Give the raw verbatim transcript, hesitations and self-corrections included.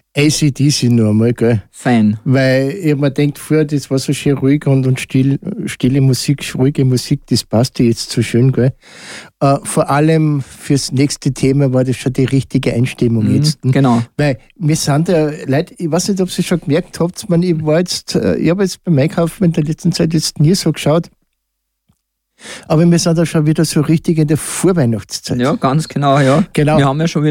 A C D C nur einmal, gell? Fan. Weil ich mir denkt, früher, das war so schön ruhig und, und still, stille Musik, ruhige Musik, das passte jetzt so schön, gell? Äh, vor allem fürs nächste Thema war das schon die richtige Einstimmung Mhm, jetzt. genau. Weil wir sind ja, Leute, ich weiß nicht, ob ihr schon gemerkt habt, man, ich war jetzt, ich habe jetzt beim Einkaufen in der letzten Zeit jetzt nie so geschaut, aber wir sind ja schon wieder so richtig in der Vorweihnachtszeit. Ja, ganz genau, ja. Genau. Wir haben ja schon wieder